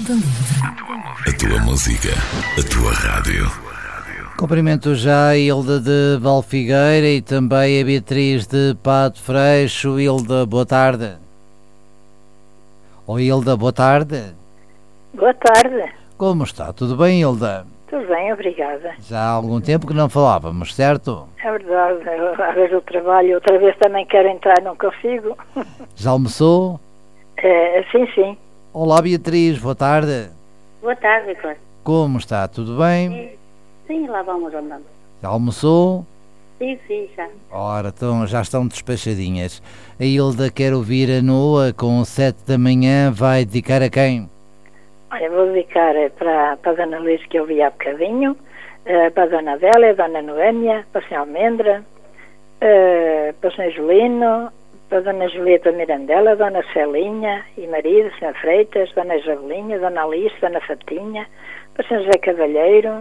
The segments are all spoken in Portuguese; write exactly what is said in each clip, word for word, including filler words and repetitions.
Onda Livre. A tua música, a tua rádio. Cumprimento já a Hilda de Valfigueira e também a Beatriz de Pato Freixo. Hilda, boa tarde. Oi, Hilda, boa tarde. Boa tarde. Como está? Tudo bem, Hilda? Tudo bem, obrigada. Já há algum tempo que não falávamos, certo? É verdade, eu, às vezes eu trabalho, outra vez também quero entrar, não consigo. Já almoçou? É, sim, sim. Olá, Beatriz, boa tarde. Boa tarde, Cláudio. Como está? Tudo bem? Sim, sim, lá vamos andando. Já almoçou? Sim, sim, já. Ora, então já estão despachadinhas. A Hilda quer ouvir a Noa com sete da manhã, vai dedicar a quem? Olha, vou dedicar para, para a Dona Luís, que eu vi há bocadinho, para a Dona Adélia, a Dona Noêmia, para a Senhora Almendra, para o Senhor Julino, para a Dona Julieta Mirandela, a Dona Celinha e marido, a Senhora Freitas, Dona Jabelinha, Dona Alice, Dona Fatinha, para o Senhor José Cavalheiro,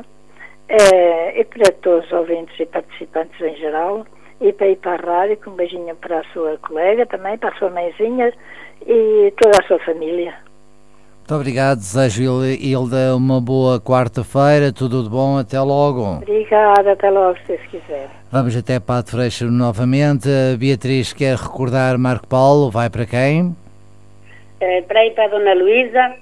eh, e para todos os ouvintes e participantes em geral, e para ir para a rádio, com um beijinho para a sua colega também, para a sua mãezinha e toda a sua família. Muito obrigado, desejo, Hilda, uma boa quarta-feira, tudo de bom, até logo. Obrigada, até logo, se Deus quiser. Vamos até Pato Freixo novamente. A Beatriz quer recordar Marco Paulo, vai para quem? É, para ir para a Dona Luísa,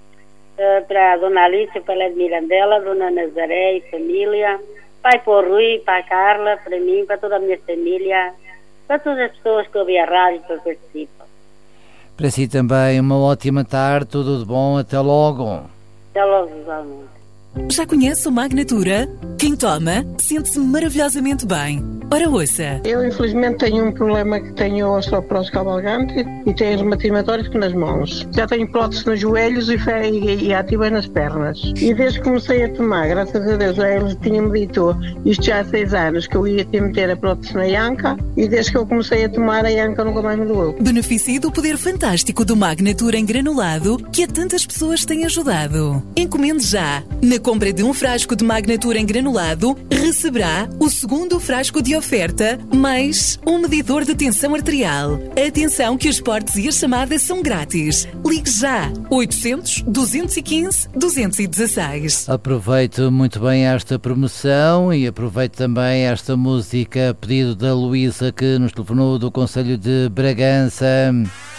é, para a Dona Alice, para a Mirandela, Dona Nazaré e família, vai para o Rui, para a Carla, para mim, para toda a minha família, para todas as pessoas que ouvem a rádio e que participam. Para si também uma ótima tarde, tudo de bom, até logo. Até logo, igualmente. Já conhece o Magnatura? Quem toma, sente-se maravilhosamente bem. Ora, ouça. Eu, infelizmente, tenho um problema que tenho osteoporose cavalgante e tenho reumatismos nas mãos. Já tenho prótese nos joelhos e, fe- e, e ativa nas pernas. E desde que comecei a tomar, graças a Deus, eles tinham-me dito, isto já há seis anos, que eu ia ter meter a prótese na anca, e desde que eu comecei a tomar, a anca nunca mais me doeu. Beneficie do poder fantástico do Magnatura em granulado que a tantas pessoas tem ajudado. Encomende já. Na compra de um frasco de Magnatura em granulado, receberá o segundo frasco de oferta, mais um medidor de tensão arterial. Atenção que os portes e a chamada são grátis. Ligue já. oitocentos, duzentos e quinze, duzentos e dezesseis. Aproveite muito bem esta promoção e aproveite também esta música a pedido da Luísa, que nos telefonou do Concelho de Bragança.